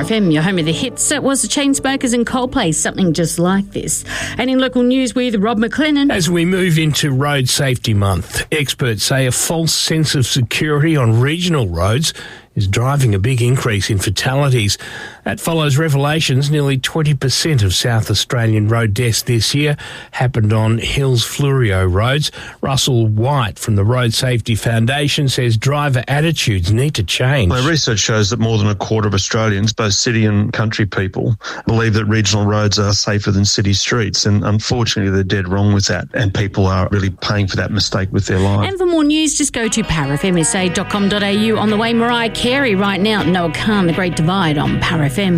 FM, your home of the hits. It was the Chainsmokers and Coldplay, something just like this. And in local news with Rob McLennan. As we move into Road Safety Month, experts say a false sense of security on regional roads is driving a big increase in fatalities. That follows revelations nearly 20% of South Australian road deaths this year happened on Hills Fluorio roads. Russell White from the Road Safety Foundation says driver attitudes need to change. My research shows that more than a quarter of Australians, both city and country people, believe that regional roads are safer than city streets, and unfortunately they're dead wrong with that, and people are really paying for that mistake with their lives. And for more news, just go to powerfmsa.com.au. On the way, Mariah Carey right now, Noah Khan, The Great Divide on Power FM.